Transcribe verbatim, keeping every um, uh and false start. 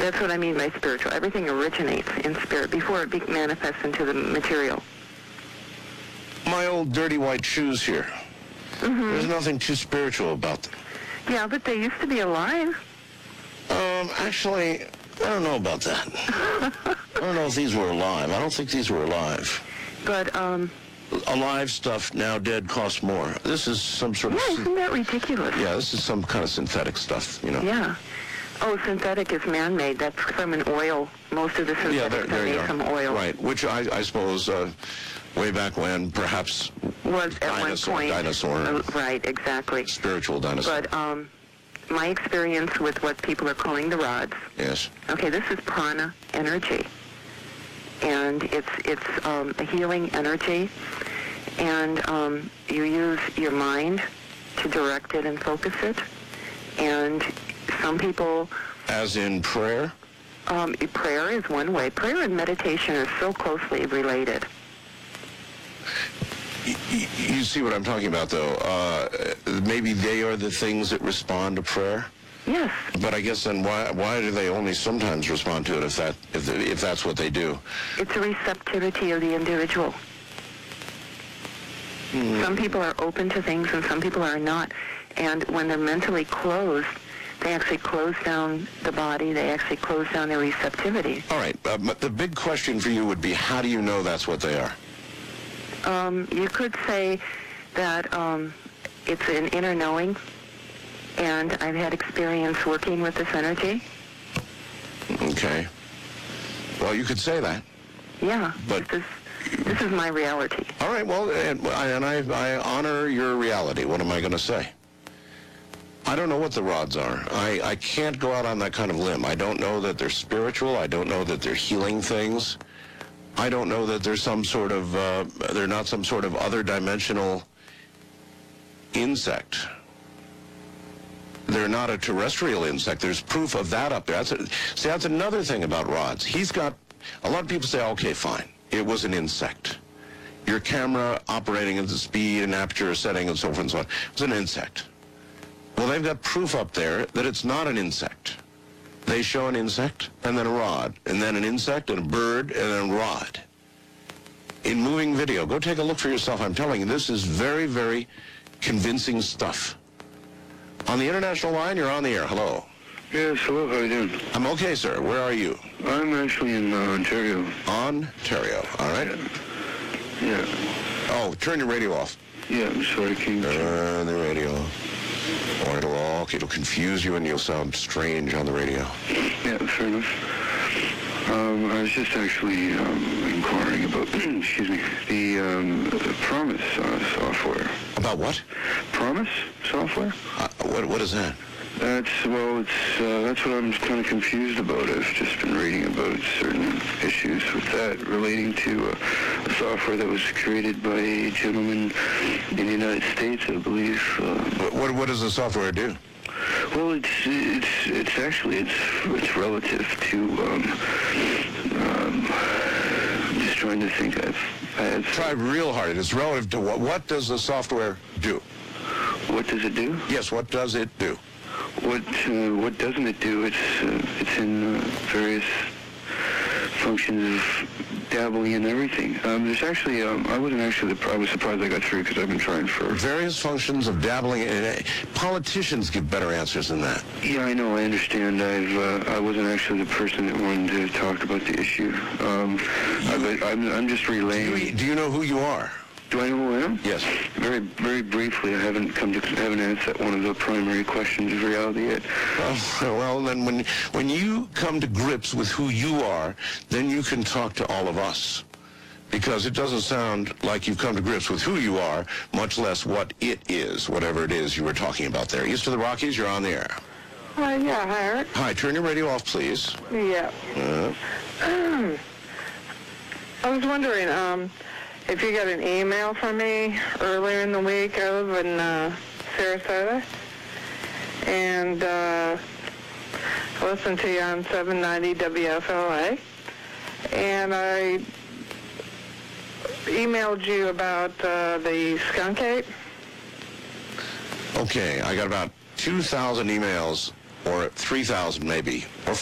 That's what I mean by spiritual. Everything originates in spirit before it be- manifests into the material. My old dirty white shoes here. Mm-hmm. There's nothing too spiritual about them. Yeah, but they used to be alive. Um, actually, I don't know about that. I don't know if these were alive. I don't think these were alive. But, um... alive stuff, now dead, costs more. This is some sort of... Yeah, isn't that ridiculous? Yeah, this is some kind of synthetic stuff, you know. Yeah. Oh, synthetic is man-made. That's from an oil. Most of the synthetics yeah, there, there are you made are. from oil. Right, which I, I suppose uh, way back when, perhaps... Was at dinosaur, one point... Dinosaur. Uh, right, exactly. Spiritual dinosaur. But, um... my experience with what people are calling the rods. Yes. Okay, this is prana energy. And it's it's um, a healing energy. And um, you use your mind to direct it and focus it. And some people... As in prayer? Um, prayer is one way. Prayer and meditation are so closely related. You see what I'm talking about, though. Uh, maybe they are the things that respond to prayer. Yes. But I guess then why why do they only sometimes respond to it if that if if that's what they do? It's a receptivity of the individual. Mm. Some people are open to things and some people are not. And when they're mentally closed, they actually close down the body. They actually close down their receptivity. All right. Uh, the big question for you would be, how do you know that's what they are? Um, you could say that um, it's an inner knowing, and I've had experience working with this energy. Okay. Well, you could say that. Yeah, but this is, this is my reality. All right, well, and, and I, I honor your reality. What am I going to say? I don't know what the rods are. I, I can't go out on that kind of limb. I don't know that they're spiritual. I don't know that they're healing things. I don't know that there's some sort of, uh, they're not some sort of other dimensional insect. They're not a terrestrial insect. There's proof of that up there. That's a, see, that's another thing about rods. He's got, a lot of people say, okay, fine, it was an insect. Your camera operating at the speed and aperture setting and so forth and so on, it was an insect. Well, they've got proof up there that it's not an insect. They show an insect, and then a rod, and then an insect, and a bird, and then a rod. In moving video, go take a look for yourself. I'm telling you, this is very, very convincing stuff. On the international line, you're on the air. Hello. Yes, hello, how are you doing? I'm okay, sir. Where are you? I'm actually in uh, Ontario. Ontario, all right? Yeah. yeah. Oh, turn your radio off. Yeah, I'm sorry, can you... Turn the radio off. Or it'll all, it'll confuse you and you'll sound strange on the radio. Yeah, fair enough. Um, I was just actually um, inquiring about, excuse me, the, um, the Promise uh, software. About what? Promise software? Uh, what, what is that? That's, well, it's, uh, that's what I'm kind of confused about. I've just been reading about certain issues with that relating to uh, a software that was created by a gentleman in the United States, I believe. Uh, what, what, what does the software do? Well, it's, it's, it's actually, it's, it's relative to, um, um, I'm just trying to think. I've, I've Try real hard. It's relative to what? What does the software do? What does it do? Yes, what does it do? What uh, what doesn't it do? It's uh, it's in uh, various functions of dabbling in everything. Um, there's actually um, I wasn't actually I was surprised I got through because I've been trying for various functions of dabbling in. Uh, politicians give better answers than that. Yeah, I know. I understand. I've uh, I wasn't actually the person that wanted to talk about the issue. Um, I, I'm I'm just relaying. Do you, do you know who you are? Do I know who I am? Yes. Very, very briefly. I haven't come to, haven't answered one of the primary questions of reality yet. Well, well, then when when you come to grips with who you are, then you can talk to all of us, because it doesn't sound like you've come to grips with who you are, much less what it is, whatever it is you were talking about there. East of the Rockies, you're on the air. Hi, yeah, hi, Eric. Hi, turn your radio off, please. Yeah. Uh, I was wondering, um. if you got an email from me earlier in the week. I live in uh, Sarasota, and uh, I listened to you on seven ninety W F L A, and I emailed you about uh, the skunk ape. Okay, I got about two thousand emails, or three thousand maybe, or